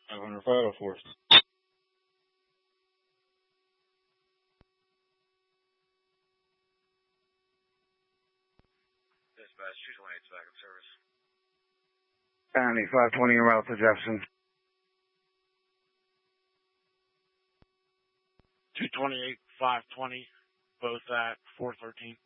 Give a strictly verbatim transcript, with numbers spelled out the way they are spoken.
five hundred Vital Force. Dispatch, two twenty-eight backup service. County five twenty en route to Jefferson. two twenty-eight, five twenty, both at four thirteen.